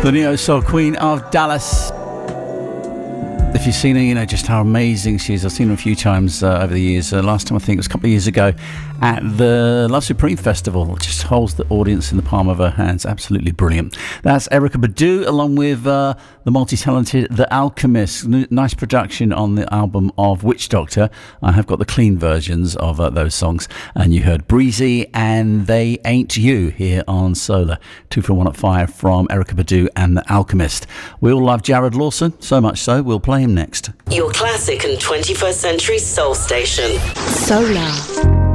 The neo-soul queen of Dallas. If you've seen her, you know just how amazing she is. I've seen her a few times over the years. Last time I think it was a couple of years ago at the Love Supreme Festival. Just holds the audience in the palm of her hands. Absolutely brilliant. That's Erykah Badu along with the multi-talented The Alchemist. Nice production on the album of Witch Doctor. I have got the clean versions of those songs. And you heard Breezy and They Ain't You here on Solar. 2 for 1 at 5 from Erykah Badu and The Alchemist. We all love Jared Lawson, so much so we'll play him next. Your classic and 21st century soul station. Solar.